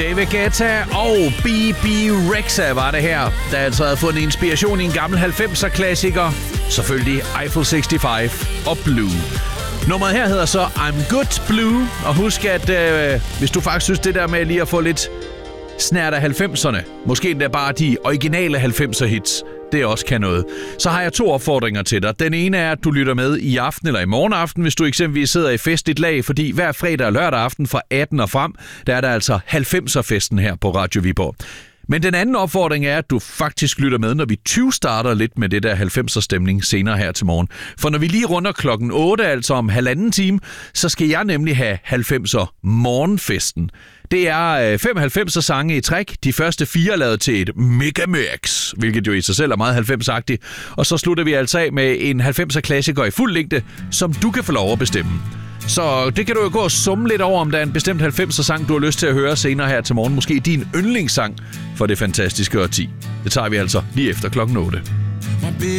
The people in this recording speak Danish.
David Guetta og BB Rexha var det her, der altså havde fundet inspiration i en gammel 90'er-klassiker. Selvfølgelig Eiffel 65 og Blue. Nummeret her hedder så I'm Good Blue. Og husk, at hvis du faktisk synes det der med lige at få lidt snært af 90'erne, måske endda bare de originale 90'er hits, det også kan noget, så har jeg 2 opfordringer til dig. Den ene er, at du lytter med i aften eller i morgen aften, hvis du eksempelvis sidder i festligt lag, fordi hver fredag og lørdag aften fra 18 og frem, der er der altså 90'er-festen her på Radio Viborg. Men den anden opfordring er, at du faktisk lytter med, når vi 20 starter lidt med det der 90'er-stemning senere her til morgen. For når vi lige runder klokken 8, altså om 1,5 time, så skal jeg nemlig have 90'er morgenfesten. Det er 5 90'er sange i træk. De første 4 er lavet til et megamix, hvilket jo i sig selv er meget 90'er-agtigt. Og så slutter vi altså af med en 90'er-klassiker i fuld længde, som du kan få lov at bestemme. Så det kan du jo gå og summe lidt over, om der er en bestemt 90'er-sang, du har lyst til at høre senere her til morgen. Måske din yndlingssang for det fantastiske årti. Det tager vi altså lige efter klokken 8.